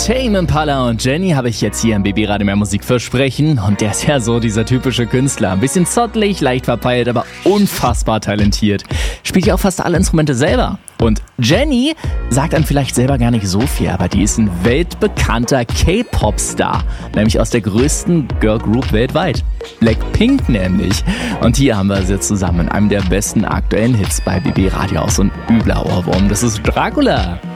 Tame Impala und Jenny habe ich jetzt hier im Baby Radio Mehr Musik versprechen. Und der ist ja so dieser typische Künstler. Ein bisschen zottelig, leicht verpeilt, aber unfassbar talentiert. Spielt ja auch fast alle Instrumente selber. Und Jenny sagt einem vielleicht selber gar nicht so viel, aber die ist ein weltbekannter K-Pop-Star. Nämlich aus der größten Girl-Group weltweit. Blackpink nämlich. Und hier haben wir sie zusammen in einem der besten aktuellen Hits bei BB Radio. Auch so ein übler Ohrwurm. Das ist Dracula.